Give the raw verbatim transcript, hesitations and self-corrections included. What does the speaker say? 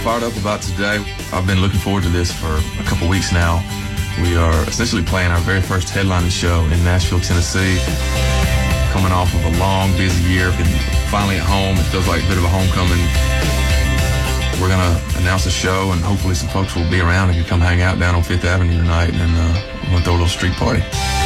fired up about today. I've been looking forward to this for a couple weeks now. We are essentially playing our very first headlining show in Nashville, Tennessee. Coming off of a long, busy year, been finally at home. It feels like a bit of a homecoming. We're going to announce the show, and hopefully some folks will be around and can come hang out down on Fifth Avenue tonight, and uh, we're going to throw a little street party.